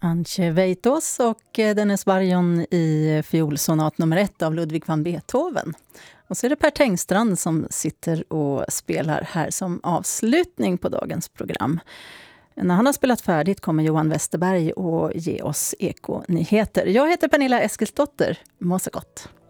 Antje Weitos och Dennis Barjon i fiolsonat nummer 1 av Ludwig van Beethoven. Och så är det Per Tengstrand som sitter och spelar här som avslutning på dagens program. När han har spelat färdigt kommer Johan Westerberg och ge oss Eko-nyheter. Jag heter Pernilla Eskilsdotter. Må så gott!